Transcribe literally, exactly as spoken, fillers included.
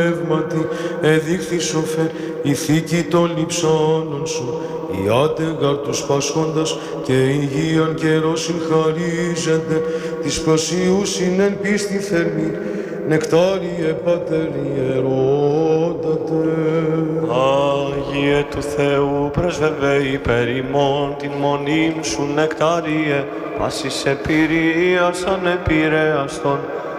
πνεύματι εδείχθη σοφέ η θήκη των λειψώνων σου, η άτεγαρ τους πάσχοντας και υγείαν καιρό συγχαρίζεται, της προσιούσιν εν πίστη θερμή, νεκτάριε Πατέρ ιερότατε. Άγιε του Θεού πρεσβεύε υπέρ ημών την μονήν σου νεκτάριε, πάσης επηρείας ανεπηρέαστον,